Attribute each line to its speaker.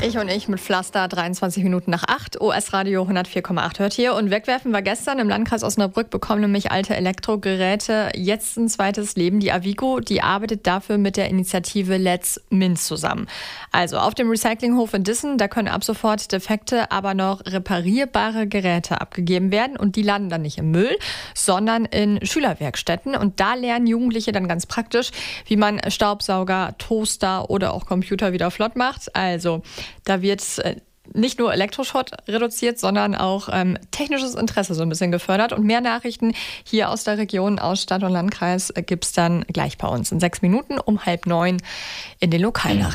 Speaker 1: Ich mit Pflaster, 23 Minuten nach 8. OS Radio 104,8 hört hier. Und wegwerfen war gestern im Landkreis Osnabrück, bekommen nämlich alte Elektrogeräte jetzt ein zweites Leben. Die Avigo, die arbeitet dafür mit der Initiative Let's Mint zusammen. Also auf dem Recyclinghof in Dissen, da können ab sofort defekte, aber noch reparierbare Geräte abgegeben werden. Und die landen dann nicht im Müll, sondern in Schülerwerkstätten. Und da lernen Jugendliche dann ganz praktisch, wie man Staubsauger, Toaster oder auch Computer wieder flott macht. Also da wird nicht nur Elektroschrott reduziert, sondern auch technisches Interesse so ein bisschen gefördert. Und mehr Nachrichten hier aus der Region, aus Stadt und Landkreis, gibt es dann gleich bei uns in 6 Minuten um 8:30 in den Lokalnachrichten.